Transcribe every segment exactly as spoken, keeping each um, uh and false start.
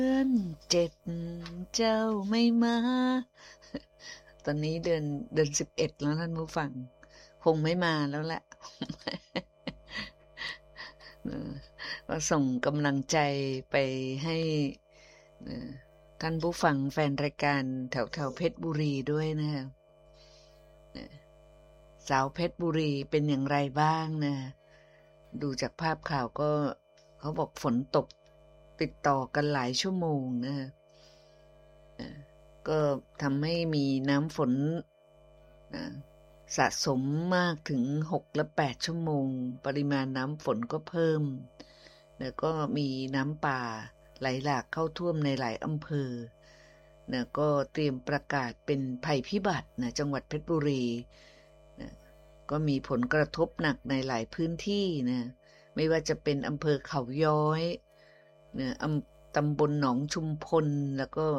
เดือนเจ็ดเจ้าไม่มา ตอนนี้เดือนเดือนสิบเอ็ดแล้วท่านผู้ฟังคงไม่มาแล้วแหละ ก็ส่งกำลังใจไปให้ท่านผู้ฟังแฟนรายการแถวแถวเพชรบุรีด้วยนะคะสาวเพชรบุรีเป็นอย่างไรบ้างนะดูจากภาพข่าวก็เขาบอกฝนตกติดต่อกันหลายชั่วโมงนะก็ทำให้มีน้ำฝนสะสมมากถึงหกและแปดชั่วโมงปริมาณน้ำฝนก็เพิ่มแล้วก็มีน้ำป่าไหลหลากเข้าท่วมในหลายอำเภอนะก็เตรียมประกาศเป็นภัยพิบัตินะจังหวัดเพชรบุรีนะก็มีผลกระทบหนักในหลายพื้นที่นะไม่ว่าจะเป็นอำเภอเขาย้อยนะตำบลหนองชุมพลแล้วก็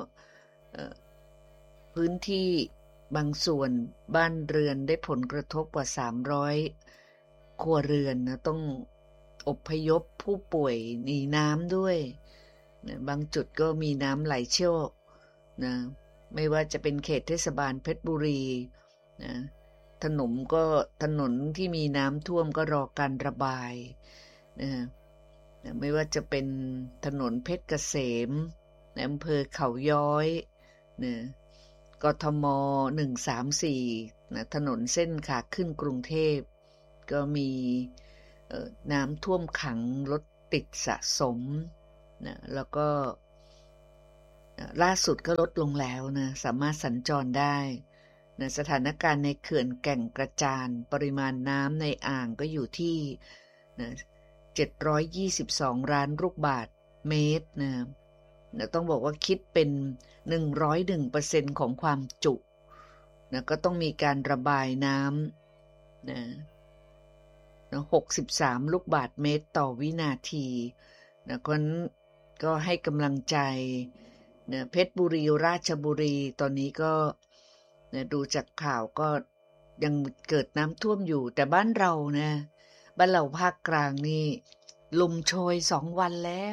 พื้นที่บางส่วนบ้านเรือนได้ผลกระทบกว่าสามร้อยครัวเรือนนะต้องอพยพผู้ป่วยหนีน้ำด้วยนะบางจุดก็มีน้ำไหลเชี่ยวนะไม่ว่าจะเป็นเขตเทศบาลเพชรบุรีนะถนนก็ถนนที่มีน้ำท่วมก็รอการระบายนะนะไม่ว่าจะเป็นถนนเพชรเกษมในอำเภอเขาย้อยนะกทมหนึ่งสามสี่นะถนนเส้นขาขึ้นกรุงเทพก็มีน้ำท่วมขังรถติดสะสมนะแล้วก็ล่าสุดก็ลดลงแล้วนะสามารถสัญจรได้นะสถานการณ์ในเขื่อนแก่งกระจานปริมาณน้ำในอ่างก็อยู่ที่นะเจ็ดร้อยยี่สิบสองล้านลูกบาศก์เมตรนะนะต้องบอกว่าคิดเป็น หนึ่งร้อยเอ็ดเปอร์เซ็นต์ ของความจุนะก็ต้องมีการระบายน้ำนะหกสิบสามลูกบาศก์เมตรต่อวินาทีนะก็ก็ให้กำลังใจนะเพชรบุรีราชบุรีตอนนี้ก็นะดูจากข่าวก็ยังเกิดน้ำท่วมอยู่แต่บ้านเรานะบ้านเราภาคกลางนี่ลมโชยสองวันแล้ว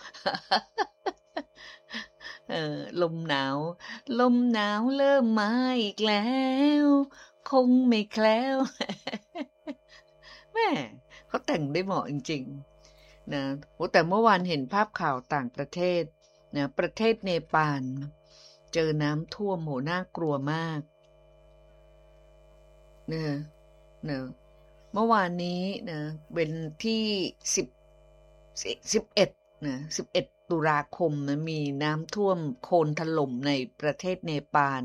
เออลมหนาวลมหนาวเริ่มมาอีกแล้วคงไม่แคล้วแม่เขาแต่งได้เหมาะจริงๆนะโอ้แต่เมื่อวานเห็นภาพข่าวต่างประเทศนะประเทศเนปาลเจอน้ำท่วมโหน่ากลัวมากนะนะเมื่อวานนี้นะเป็นที่สิบสิบเอ็ดนะสิบเอ็ดตุลาคมนะมีน้ำท่วมโคลนถล่มในประเทศเนปาล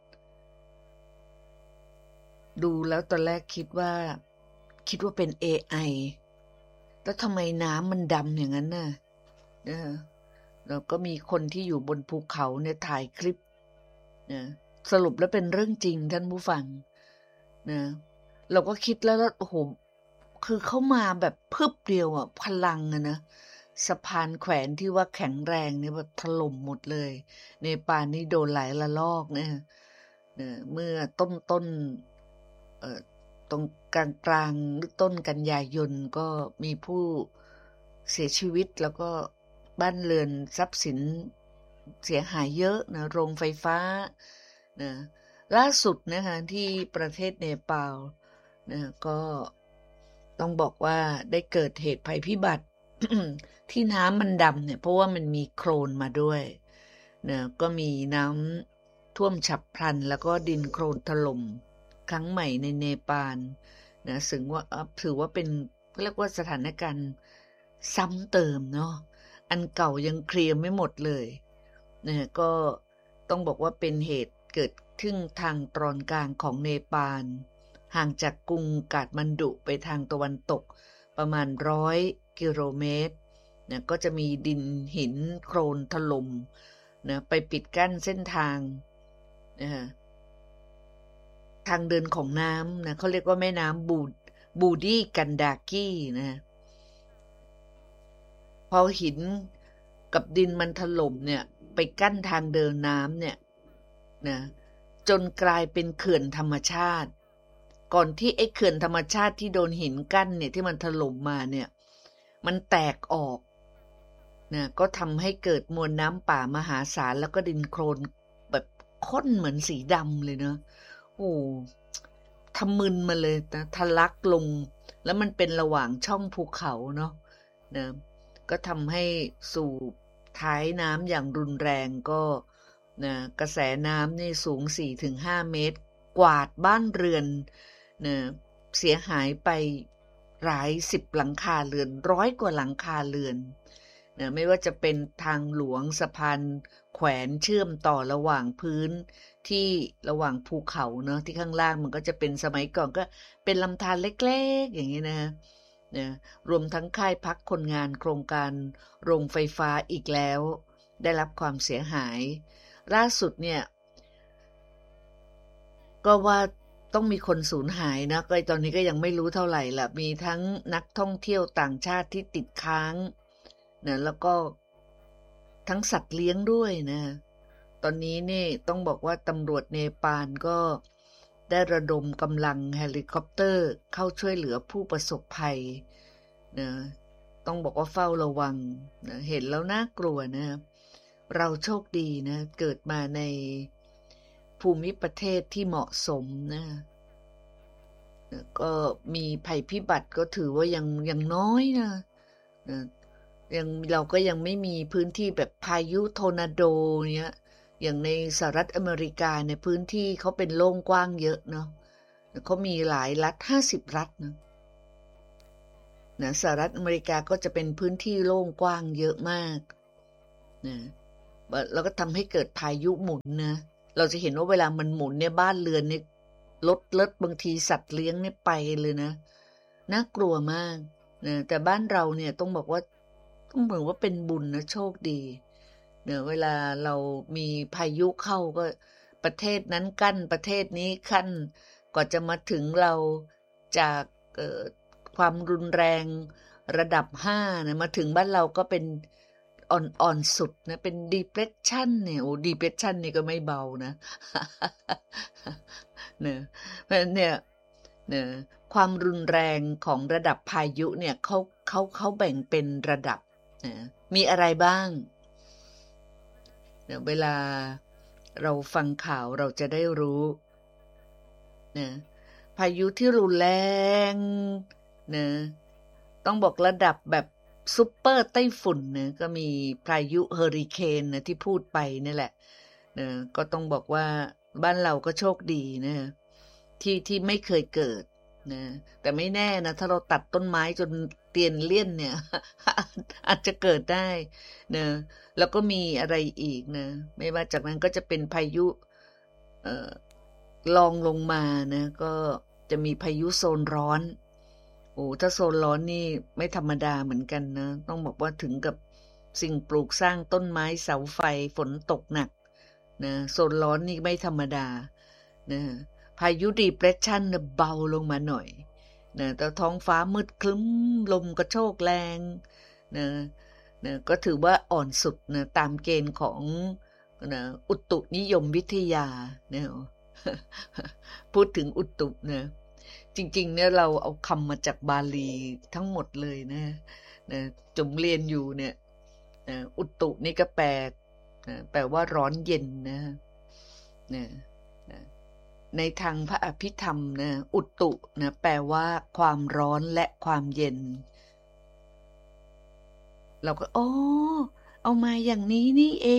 ดูแล้วตอนแรกคิดว่าคิดว่าเป็น เอ ไอ แล้วทำไมน้ำมันดำอย่างนั้นน่ะนะแล้วก็มีคนที่อยู่บนภูเขาเนี่ยถ่ายคลิปนะสรุปแล้วเป็นเรื่องจริงท่านผู้ฟังนะเราก็คิดแล้วโอ้โหคือเข้ามาแบบพึบเดียวอ่ะพลังอะนะสะพานแขวนที่ว่าแข็งแรงเนี่ยแบบถล่มหมดเลยเนปาลนี่โดนหลายระลอกเนี่ยเมื่อต้นต้นเอ่อตรงกลางกลางหรือต้นกันยายนก็มีผู้เสียชีวิตแล้วก็บ้านเรือนทรัพย์สินเสียหายเยอะนะโรงไฟฟ้านะล่าสุดนะคะที่ประเทศเนปาลนะก็ต้องบอกว่าได้เกิดเหตุภัยพิบัติ ที่น้ำมันดำเนี่ยเพราะว่ามันมีโคลนมาด้วยนะก็มีน้ำท่วมฉับพลันแล้วก็ดินโคลนถล่มครั้งใหม่ในเนปาลนะซึ่งว่าถือว่าเป็นเรียกว่าสถานการณ์ซ้ำเติมเนาะอันเก่ายังเคลียร์ไม่หมดเลยนะก็ต้องบอกว่าเป็นเหตุเกิดขึ้นทางตอนกลางของเนปาลห่างจากกรุงกาฐมันดุไปทางตะวันตกประมาณร้อยกิโลเมตรนะก็จะมีดินหินโคลนถล่มนะไปปิดกั้นเส้นทางนะฮะทางเดินของน้ำนะเขาเรียกว่าแม่น้ำบูบูดี้กันดากี้นะพอหินกับดินมันถล่มเนี่ยไปกั้นทางเดินน้ำเนี่ยนะจนกลายเป็นเขื่อนธรรมชาติก่อนที่ไอ้เขื่อนธรรมชาติที่โดนหินกั้นเนี่ยที่มันถล่มมาเนี่ยมันแตกออกนะก็ทำให้เกิดมวลน้ำป่ามหาศาลแล้วก็ดินโคลนแบบข้นเหมือนสีดำเลยเนาะโอ้ทำมึนมาเลยนะทะลักลงแล้วมันเป็นระหว่างช่องภูเขาเนาะนะก็ทำให้สู่ท้ายน้ำอย่างรุนแรงก็นะกระแสน้ำนี่สูง สี่ถึงห้า เมตรกวาดบ้านเรือนนะเสียหายไปหลายสิบหลังคาเรือนร้อยกว่าหลังคาเรือนนะไม่ว่าจะเป็นทางหลวงสะพานแขวนเชื่อมต่อระหว่างพื้นที่ระหว่างภูเขาเนาะที่ข้างล่างมันก็จะเป็นสมัยก่อนก็เป็นลำธารเล็กๆอย่างนี้นะนะรวมทั้งค่ายพักคนงานโครงการโรงไฟฟ้าอีกแล้วได้รับความเสียหายล่าสุดเนี่ยก็ว่าต้องมีคนสูญหายนะก็ตอนนี้ก็ยังไม่รู้เท่าไหร่ล่ะมีทั้งนักท่องเที่ยวต่างชาติที่ติดค้างนะแล้วก็ทั้งสัตว์เลี้ยงด้วยนะตอนนี้นี่ต้องบอกว่าตำรวจเนปาลก็ได้ระดมกำลังเฮลิคอปเตอร์เข้าช่วยเหลือผู้ประสบภัยนะต้องบอกว่าเฝ้าระวังนะเห็นแล้วน่ากลัวนะเราโชคดีนะเกิดมาในภูมิประเทศที่เหมาะสมนะก็มีภัยพิบัติก็ถือว่ายังยังน้อยนะนะยังเราก็ยังไม่มีพื้นที่แบบพายุทอร์นาโดเนี้ยอย่างในสหรัฐอเมริกาในพื้นที่เขาเป็นโล่งกว้างเยอะเนาะเขามีหลายรัฐห้าสิบรัฐนะนะสหรัฐอเมริกาก็จะเป็นพื้นที่โล่งกว้างเยอะมากนะแล้วก็ทำให้เกิดพายุหมุนนะเราจะเห็นว่าเวลามันหมุนเนี่ยบ้านเรือนเนี่ยรถเลิศบางทีสัตว์เลี้ยงเนี่ยไปเลยนะน่ากลัวมากนะแต่บ้านเราเนี่ยต้องบอกว่าต้องบอกว่าเป็นบุญนะโชคดีเนอะเวลาเรามีพายุเข้าก็ประเทศนั้นกั้นประเทศนี้ขั้นกว่าจะมาถึงเราจากเอ่อความรุนแรงระดับห้านะมาถึงบ้านเราก็เป็นอ่อนๆสุดนะเป็น depression เนี่ยโอ้ depression นี่ก็ไม่เบานะ เนี่ยเพราะเนี่ยเนี่ยความรุนแรงของระดับพายุเนี่ยเขาเขาเขาแบ่งเป็นระดับนะมีอะไรบ้างเนี่ยเวลาเราฟังข่าวเราจะได้รู้นะพายุที่รุนแรงนะต้องบอกระดับแบบซุปเปอร์ไต้ฝุ่นนะก็มีพายุเฮอริเคนนะที่พูดไปนี่แหละนะก็ต้องบอกว่าบ้านเราก็โชคดีนะที่ที่ไม่เคยเกิดนะแต่ไม่แน่นะถ้าเราตัดต้นไม้จนเตียนเลี่ยนเนี่ย อาจจะเกิดได้นะแล้วก็มีอะไรอีกนะไม่ว่าจากนั้นก็จะเป็นพายุเอ่อลองลงมานะก็จะมีพายุโซนร้อนโอ้ถ้าโซนร้อนนี่ไม่ธรรมดาเหมือนกันนะต้องบอกว่าถึงกับสิ่งปลูกสร้างต้นไม้เสาไฟฝนตกหนักนะโซนร้อนนี่ไม่ธรรมดานะพายุดีเพรสชันนะเบาลงมาหน่อยนะแต่ท้องฟ้ามืดครึ้มลมกระโชกแรงนะนะก็ถือว่าอ่อนสุดนะตามเกณฑ์ของนะอุตุนิยมวิทยานะพูดถึงอุตุนะจริงๆเนี่ยเราเอาคำมาจากบาลีทั้งหมดเลยนะนะจมเรียนอยู่เนี่ยนะอุตุนี่ก็แปลนะแปลว่าร้อนเย็นนะนะนะในทางพระอภิธรรมนะอุตุนะแปลว่าความร้อนและความเย็นเราก็อ๋อเอามาอย่างนี้นี่เอง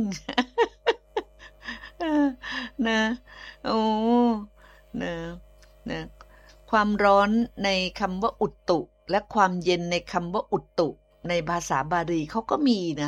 นะโอ้นะนะความร้อนในคำว่าอุตุและความเย็นในคำว่าอุตุในภาษาบาลีเขาก็มีนะ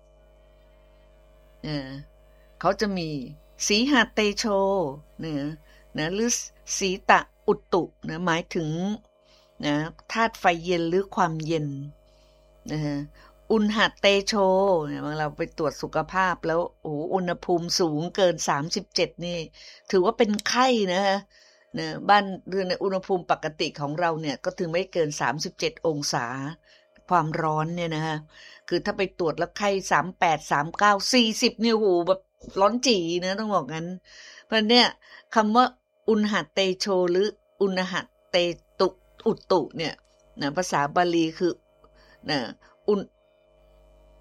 เออเขาจะมีสีหเตโชเนี่ยนะหรือสีตะอุตุนะหมายถึงนะธาตุไฟเย็นหรือความเย็นนะฮะอุณหเตโชเนี่ยเราไปตรวจสุขภาพแล้วโอ้อุณหภูมิสูงเกินสามสิบเจ็ดนี่ถือว่าเป็นไข้นะฮะนะบ้านเรือนในอุณหภูมิปกติของเราเนี่ยก็ถึงไม่เกินสามสิบเจ็ดองศาความร้อนเนี่ยนะฮะคือถ้าไปตรวจแล้วไข้สามสิบแปด สามสิบเก้า สี่สิบเนี่ยโหแบบร้อนจี๋นะต้องบอกงั้นเพราะเนี่ยคำว่าอุณหเตโชหรืออุณหเตตุอุตุเนี่ยนะภาษาบาลีคือนะอุณ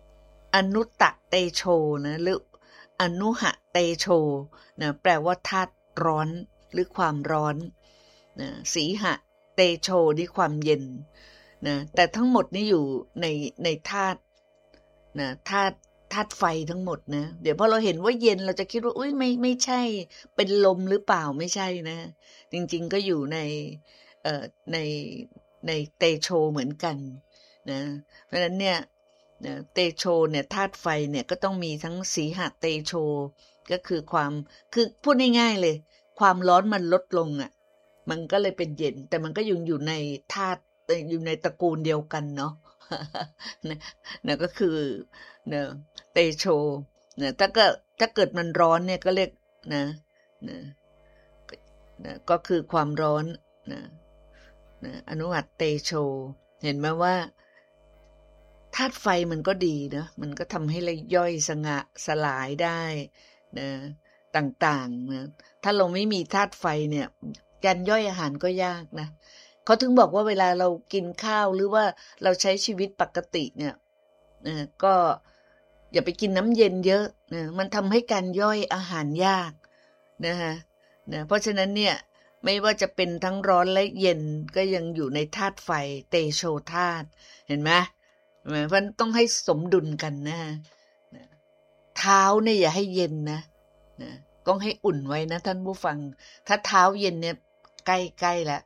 อนุตะเตโชนะหรืออนุหะเตโชนะแปลว่าธาตุร้อนหรือความร้อนนะสีหะเตโชนี่ความเย็นนะแต่ทั้งหมดนี่อยู่ในในธาตุนะธาตุธาตุไฟทั้งหมดนะเดี๋ยวพอเราเห็นว่าเย็นเราจะคิดว่าอุ้ยไม่ไม่ใช่เป็นลมหรือเปล่าไม่ใช่นะจริงๆก็อยู่ในเอ่อในในเตโชเหมือนกันนะเพราะฉะนั้นเนี่ยเตโชเนี่ยธาตุไฟเนี่ยก็ต้องมีทั้งสีหเตโชก็คือความคือพูดง่ายๆเลยความร้อนมันลดลงอ่ะมันก็เลยเป็นเย็นแต่มันก็ยังอยู่ในธาตุอยู่ในตระกูลเดียวกันเนาะนะนะก็คือนะเตโชนะถ้าก็ถ้าเกิดมันร้อนเนี่ยก็เรียกนะนะนะก็คือความร้อนนะนะอนุหัตเตโชเห็นไหมว่าธาตุไฟมันก็ดีนะมันก็ทำให้เราย่อยสงะสลายได้นะต่างๆนะถ้าเราไม่มีธาตุไฟเนี่ยการย่อยอาหารก็ยากนะเขาถึงบอกว่าเวลาเรากินข้าวหรือว่าเราใช้ชีวิตปกติเนี่ยนะก็อย่าไปกินน้ำเย็นเยอะนะมันทำให้การย่อยอาหารยากนะคะนะเพราะฉะนั้นเนี่ยไม่ว่าจะเป็นทั้งร้อนและเย็นก็ยังอยู่ในธาตุไฟเตโชธาตุเห็นไหมเพราะต้องให้สมดุลกันนะเท้าเนี่ยอย่าให้เย็นนะนะต้องให้อุ่นไว้นะท่านผู้ฟังถ้าเท้าเย็นเนี่ยใกล้ๆแล้ว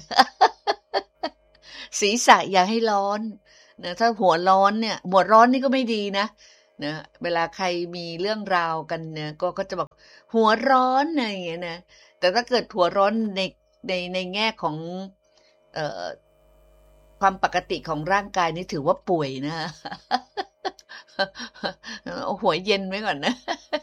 ศีรษะอย่าให้ร้อนนะถ้าหัวร้อนเนี่ยหัวร้อนนี่ก็ไม่ดีนะนะเวลาใครมีเรื่องราวกันเนี่ยก็ก็จะบอกหัวร้อนอะไรอย่างเงี้ยนะแต่ถ้าเกิดหัวร้อนในในในแง่ของเอ่อความปกติของร่างกายนี่ถือว่าป่วยนะเอาหัวเย็นไว้ก่อนนะ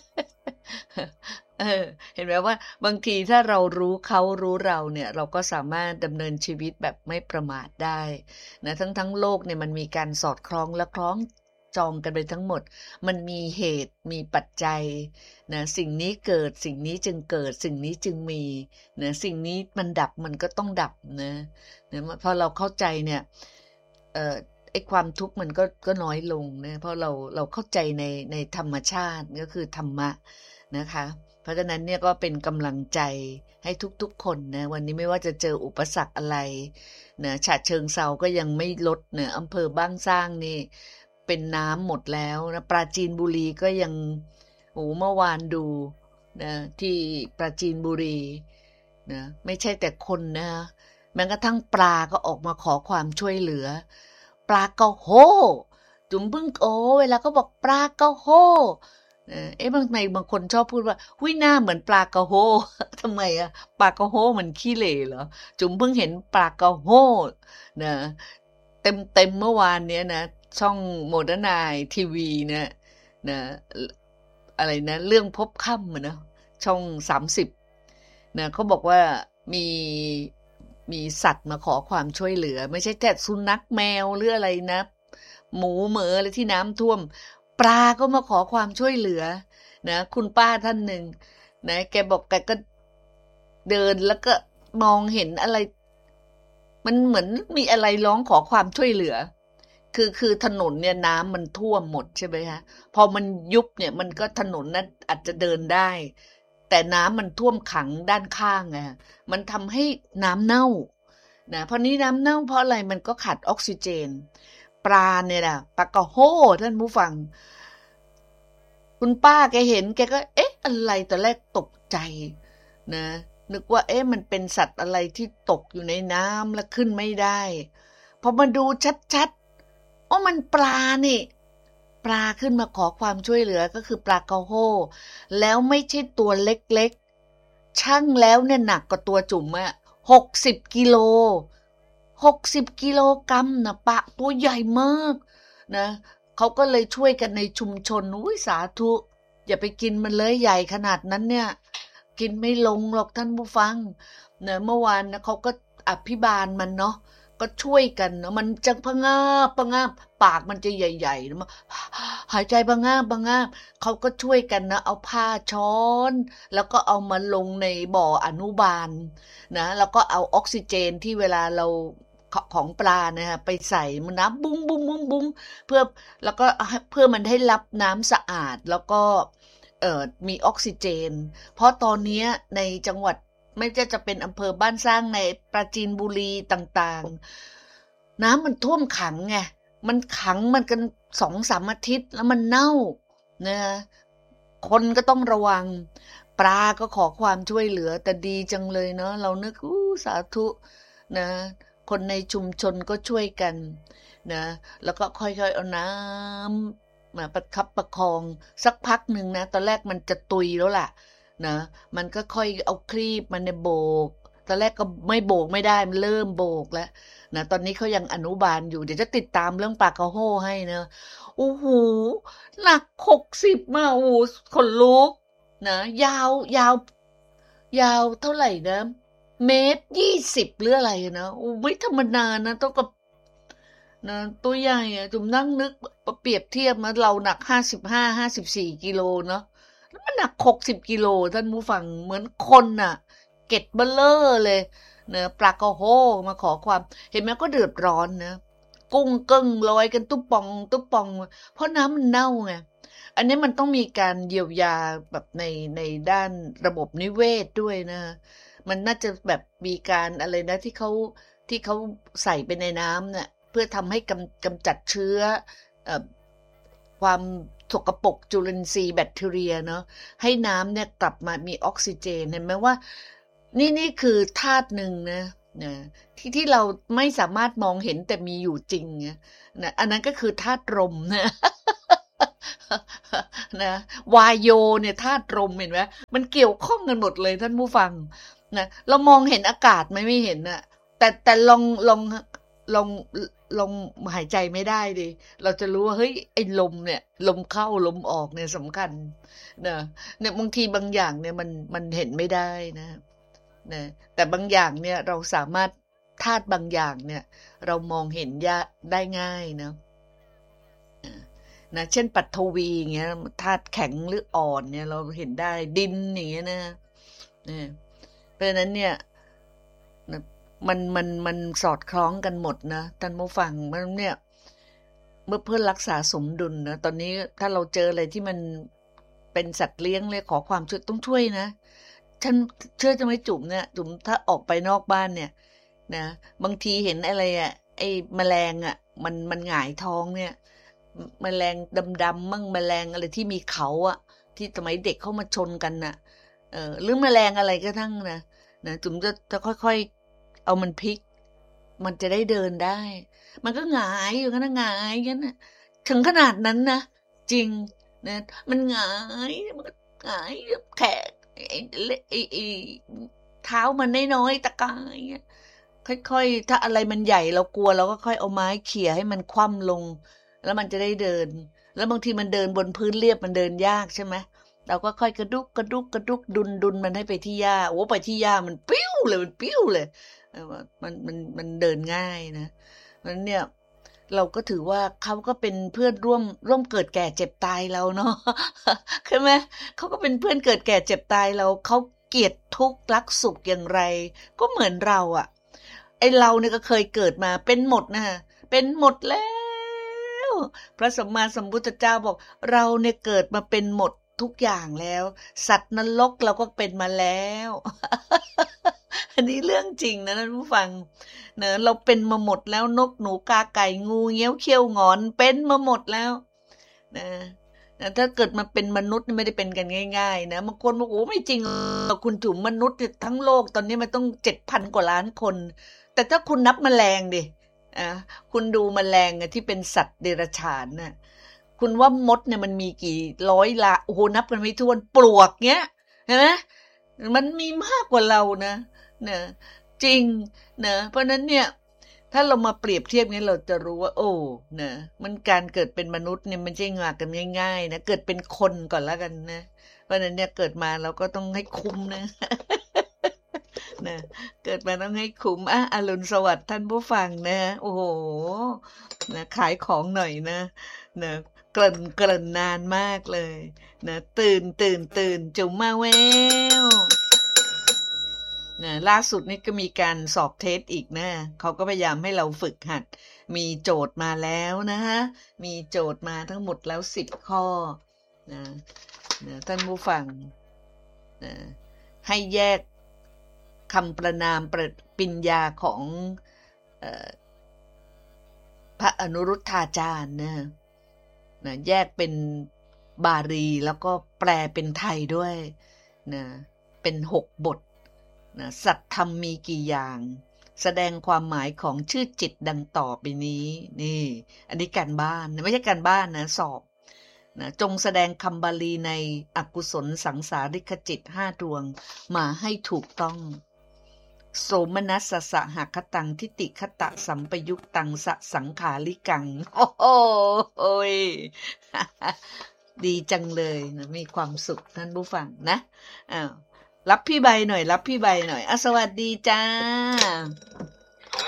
เออเห็นไหมว่าบางทีถ้าเรารู้เขารู้เราเนี่ยเราก็สามารถดำเนินชีวิตแบบไม่ประมาทได้นะทั้งทั้งโลกเนี่ยมันมีการสอดคล้องและคล้องจองกันไปทั้งหมดมันมีเหตุมีปัจจัยนะสิ่งนี้เกิดสิ่งนี้จึงเกิดสิ่งนี้จึงมีนะสิ่งนี้มันดับมันก็ต้องดับนะนะพอเราเข้าใจเนี่ยเอ่อไอ้ความทุกข์มันก็ก็น้อยลงนะเพราะเราเราเข้าใจในในธรรมชาติก็คือธรรมะนะคะเพราะฉะนั้นเนี่ยก็เป็นกำลังใจให้ทุกๆคนนะวันนี้ไม่ว่าจะเจออุปสรรคอะไรนะฉะเชิงเทราก็ยังไม่ลดนะอำเภอบ้านสร้างนี่เป็นน้ำหมดแล้วนะปราจีนบุรีก็ยังโอ้เมื่อวานดูนะที่ปราจีนบุรีนะไม่ใช่แต่คนนะแม้กระทั่งปลาก็ออกมาขอความช่วยเหลือปลาก็โฮจุ๋มเพิ่งโอ้เวลาก็บอกปลาก็โฮเอ๊ะบางในบางคนชอบพูดว่าหุ้ยหน้าเหมือนปลากระโฮทำไมอะปลากระโฮมันขี้เหร่เหรอจุ๋มเพิ่งเห็นปลากระโฮนะเต็มเต็มเมื่อวานเนี้ยนะช่องโมเดิร์นไนน์ทีวีเนี่ยนะอะไรนะเรื่องพบค่ำอะนะช่องสามสิบนะเขาบอกว่ามีมีสัตว์มาขอความช่วยเหลือไม่ใช่แต่สุนัขแมวหรืออะไรนะหมูเหมืออะไรที่น้ำท่วมปลาก็มาขอความช่วยเหลือนะคุณป้าท่านหนึ่งนะแกบอกแกก็เดินแล้วก็มองเห็นอะไรมันเหมือนมีอะไรร้องขอความช่วยเหลือคือคือถนนเนี่ยน้ำมันท่วมหมดใช่ไหมคะพอมันยุบเนี่ยมันก็ถนนนั้นอาจจะเดินได้แต่น้ำมันท่วมขังด้านข้างไงมันทำให้น้ำเน่านะเพราะนี้น้ำเน่าเพราะอะไรมันก็ขาดออกซิเจนปลาเนี่ยนะปลากระโฮท่านผู้ฟังคุณป้าแกเห็นแกก็เอ๊ะอะไรตอนแรกตกใจนะนึกว่าเอ๊ะมันเป็นสัตว์อะไรที่ตกอยู่ในน้ำแล้วขึ้นไม่ได้พอมาดูชัดๆอ๋อมันปลานี่ปลาขึ้นมาขอความช่วยเหลือก็คือปลากระโฮแล้วไม่ใช่ตัวเล็กๆชั่งแล้วเนี่ยหนักกว่าตัวจุ๋มอะหกสิบกิโลหกสิบกิโลกรัมนะปลาตัวใหญ่มากนะเขาก็เลยช่วยกันในชุมชนอุ้ยสาธุอย่าไปกินมันเลยใหญ่ขนาดนั้นเนี่ยกินไม่ลงหรอกท่านผู้ฟังนะเมื่อวานนะเขาก็อภิบาลมันเนาะก็ช่วยกันเนาะมันจะพะงาบพะงาบปากมันจะใหญ่ๆนะหายใจพะงาบพะงาบเขาก็ช่วยกันนะเอาผ้าช้อนแล้วก็เอามาลงในบ่ออนุบาลนะแล้วก็เอาออกซิเจนที่เวลาเราของปลานะคะไปใส่น้ำบุ้งบุ้งบุ้งบุ้งเพื่อแล้วก็เพื่อมันให้รับน้ำสะอาดแล้วก็เอ่อมีออกซิเจนเพราะตอนนี้ในจังหวัดไม่ว่าจะเป็นอำเภอบ้านสร้างในปราจีนบุรีต่างๆน้ำมันท่วมขังไงมันขังมันกันสองสามอาทิตย์แล้วมันเน่านะคนก็ต้องระวังปลาก็ขอความช่วยเหลือแต่ดีจังเลยเนาะเรานึกอู้สาธุนะคนในชุมชนก็ช่วยกันนะแล้วก็ค่อยๆเอาน้ำมาประคับประคองสักพักหนึ่งนะตอนแรกมันจะตุยแล้วล่ะนะมันก็ค่อยเอาครีบมันในโบกตอนแรกก็ไม่โบกไม่ได้มันเริ่มโบกแล้วนะตอนนี้เขายังอนุบาลอยู่เดี๋ยวจะติดตามเรื่องปลากระโห้ให้นะโอ้โหหนักหกสิบมาโอ้โหขนลุกนะยาวยาวยาวเท่าไหร่นะเมตรยี่สิบหรืออะไรนะโอ้ไม่ธรรมดานะต้องกับนะตัวใหญ่อะจุ่มนั่งนึกเปรียบเทียบมาเราหนักห้าสิบห้าห้าสิบสี่กิโลเนาะแล้วมันหนักหกสิบกิโลท่านผู้ฟังเหมือนคนน่ะเก็ดเบลเลอร์เลยเนะปลากระโห้มาขอความเห็นไหมก็เดือดร้อนนะกุ้งเกิ้งลอยกันตุ๊บปองตุ๊บปองเพราะน้ำมันเน่าไงอันนี้มันต้องมีการเยียวยาแบบในในด้านระบบนิเวศด้วยนะมันน่าจะแบบมีการอะไรนะที่เขาที่เขาใส่ไปในน้ำเนี่ยเพื่อทำให้กำกำจัดเชื้อเอ่อความสกปรกจุลินทรีย์แบคทีเรียเนาะให้น้ำเนี่ยกลับมามีออกซิเจนเห็นไหมว่านี่นี่คือธาตุหนึ่งนะนะที่ที่เราไม่สามารถมองเห็นแต่มีอยู่จริงนะอันนั้นก็คือธาตุลมนะนะวายโยเนี่ยธาตุลมเห็นไหมมันเกี่ยวข้องกันหมดเลยท่านผู้ฟังนะเรามองเห็นอากาศไหมไม่เห็นนะแต่แต่ลองลองลองลองหายใจไม่ได้ดิเราจะรู้ว่าเฮ้ยไอ้ลมเนี่ยลมเข้าลมออกเนี่ยสำคัญนะเนี่ยบางทีบางอย่างเนี่ยมันมันเห็นไม่ได้นะนะแต่บางอย่างเนี่ยเราสามารถธาตุบางอย่างเนี่ยเรามองเห็นยากได้ง่ายนะนะเช่นปัทวีอย่างเงี้ยธาตุแข็งหรืออ่อนเนี่ยเราเห็นได้ดินอย่างเงี้ยนะเนี่ยเพราะฉะนั้นเนี่ยมันมันมันสอดคล้องกันหมดนะท่านผู้ฟังมันเนี่ยเมื่อเพื่อรักษาสมดุลนะตอนนี้ถ้าเราเจออะไรที่มันเป็นสัตว์เลี้ยงเลยขอความช่วยต้องช่วยนะฉันเชื่อจะไม่จุ๋มเนี่ยจุ๋มถ้าออกไปนอกบ้านเนี่ยนะบางทีเห็นอะไรอ่ะไอ้แมลงอ่ะมันมันหงายท้องเนี่ยแมลงดำๆมั่งแมลงอะไรที่มีเขาอ่ะที่สมัยเด็กเข้ามาชนกันน่ะเออหรือแมลงอะไรก็ทั้งนะนะจุ๋มจะจะค่อยๆเอามันพลิกมันจะได้เดินได้มันก็หงายอยู่งั้นหงายงั้นนะถึงขนาดนั้นนะจริงนะมันหงายมันหงายแขกไอ้ไอ้ไอ้เท้ามันน้อยๆตะกายค่อยๆถ้าอะไรมันใหญ่เรากลัวเราก็ค่อยเอาไม้เขี่ยให้มันคว่ำลงแล้วมันจะได้เดินแล้วบางทีมันเดินบนพื้นเรียบมันเดินยากใช่ไหมเราก็ค่อยกระดุกกระดุกกระดุกดุนดุนมันให้ไปที่หญ้าโอ้ไปที่หญ้ามันปิ้วเลยมันปิ้วเลยมันมันมันเดินง่ายนะเพราะฉะนั้นเนี่ยเราก็ถือว่าเขาก็เป็นเพื่อนร่วมร่วมเกิดแก่เจ็บตายเราเนาะใช่ไหมเขาก็เป็นเพื่อนเกิดแก่เจ็บตายเราเขาเกลียดทุกข์รักสุขอย่างไรก็เหมือนเราอ่ะไอเราเนี่ยก็เคยเกิดมาเป็นหมดนะเป็นหมดแล้วพระสัมมาสัมพุทธเจ้าบอกเราเนี่ยเกิดมาเป็นหมดทุกอย่างแล้วสัตว์นรกเราก็เป็นมาแล้วอันนี้เรื่องจริงนะท่านผู้ฟังเนอะเราเป็นมาหมดแล้วนกหนูกาไก่งูเงี้ยวเขี้ยวงอนเป็นมาหมดแล้วนะถ้าเกิดมาเป็นมนุษย์ไม่ได้เป็นกันง่ายๆนะบางคนบอกโอ้ไม่จริงคุณจุ๋มมนุษย์ทั้งโลกตอนนี้มันต้องเจ็ดพันกว่าล้านคนแต่ถ้าคุณนับแมลงดิอ่ะคุณดูแมลงที่เป็นสัตว์เดรัจฉานน่ะคุณว่ามดเนี่ยมันมีกี่ร้อยละโอ้โหนับกันไม่ถ้วนปลวกเงี้ยเห็นไหมมันมีมากกว่าเรานะนะจริงนะเพราะนั้นเนี่ยถ้าเรามาเปรียบเทียบงี้เราจะรู้ว่าโอ้นะมันการเกิดเป็นมนุษย์เนี่ยมันไม่ใช่งานกันง่ายๆนะเกิดเป็นคนก่อนแล้วกันนะเพราะนั้นเนี่ยเกิดมาเราก็ต้องให้คุ้มนะนะเกิดมาต้องให้คุ้มอ่ะอรุณสวัสดิ์ท่านผู้ฟังนะโอ้โหนะขายของหน่อยนะนะเกริ่นเกริ่นนานมากเลยนะตื่นตื่นตื่นจุ๋มมาแววนะล่าสุดนี่ก็มีการสอบเทสอีกนะเขาก็พยายามให้เราฝึกหัดมีโจทย์มาแล้วนะฮะมีโจทย์มาทั้งหมดแล้วสิบข้อนะนะท่านผู้ฟังนะให้แยกคำประนามประปริญญาของเอ่อพระอนุรุทธาจารย์นะนะแยกเป็นบาลีแล้วก็แปลเป็นไทยด้วยนะเป็นหกบทนะสัตธรรมมีกี่อย่างแสดงความหมายของชื่อจิตดังต่อไปนี้นี่อันนี้การบ้านไม่ใช่การบ้านนะสอบนะจงแสดงคำบาลีในอกุศลสังสาริกจิตห้าดวงมาให้ถูกต้องโสมนัสสะสะหคตังทิฏฐิคตะสัมปยุตตังสะสังขาริกังโอ้โหโอ้ย ดีจังเลยนะมีความสุขท่านผู้ฟังนะอ้าวรับพี่ใบหน่อยรับพี่ใบหน่อยอ่ะสวัสดีจ้า